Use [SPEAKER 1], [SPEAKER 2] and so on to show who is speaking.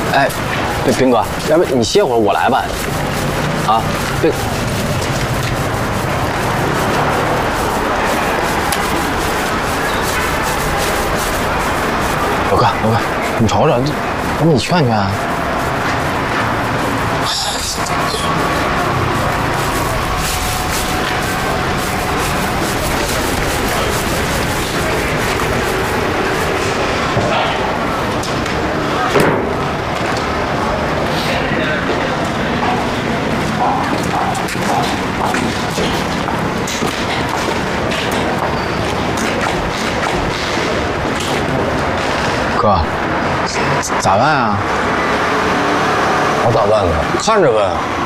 [SPEAKER 1] 哎，斌哥，要不你歇会儿，我来吧。啊，斌。老哥，你瞅瞅，要不你劝劝啊？哥，咋办啊？
[SPEAKER 2] 我咋办呢？看着办。